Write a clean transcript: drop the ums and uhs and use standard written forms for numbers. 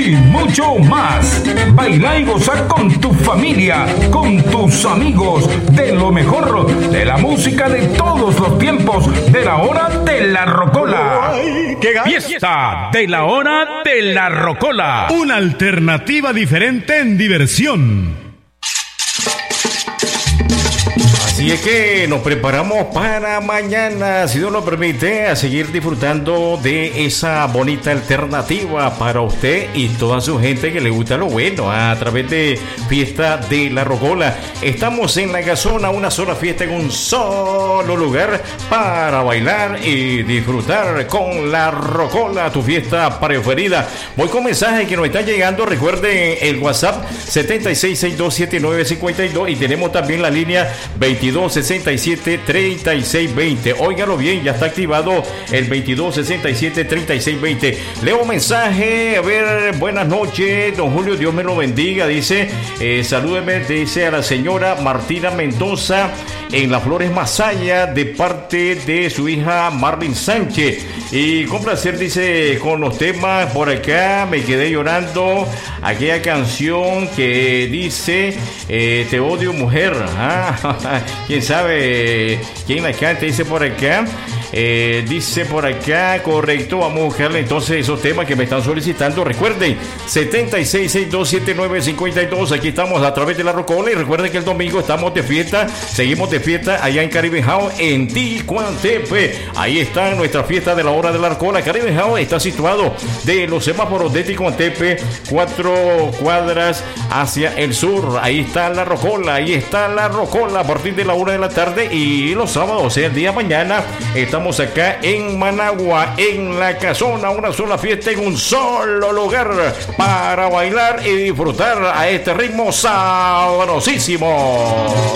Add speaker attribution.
Speaker 1: y mucho más. Baila y goza con tu familia, con tus amigos, de lo mejor de la música de todos los tiempos, de la hora de la rocola. Fiesta de la hora de la rocola.
Speaker 2: Una alternativa diferente en diversión.
Speaker 3: Así es que nos preparamos para mañana, si Dios lo permite, a seguir disfrutando de esa bonita alternativa para usted y toda su gente que le gusta lo bueno a través de Fiesta de la Rocola. Estamos en La Casona, una sola fiesta en un solo lugar para bailar y disfrutar con la Rocola, tu fiesta preferida. Voy con mensajes que nos están llegando. Recuerden el WhatsApp 76627952 y tenemos también la línea 2267-3620. Óigalo bien, ya está activado el 2267-3620. Leo mensaje, a ver, buenas noches, don Julio, Dios me lo bendiga. Dice, salúdeme, dice a la señora Martina Mendoza en Las Flores Masaya de parte de su hija Marlene Sánchez. Y con placer, dice, con los temas por acá, me quedé llorando aquella canción que dice, te odio mujer. ¿Quién sabe quién la canta? Dice por acá. Dice por acá, correcto, vamos a buscarle entonces esos temas que me están solicitando. Recuerden, 76627952, aquí estamos a través de la Rocola. Y recuerden que el domingo estamos de fiesta, seguimos de fiesta allá en Caribbean House en Ticuantepe. Ahí está nuestra fiesta de la hora de la Rocola. Caribbean House está situado de los semáforos de Ticuantepe, 4 cuadras hacia el sur. Ahí está la Rocola, ahí está la Rocola a partir de la 1 de la tarde. Y los sábados, o sea, el día de mañana, estamos acá en Managua, en La Casona, una sola fiesta en un solo lugar para bailar y disfrutar a este ritmo sabrosísimo.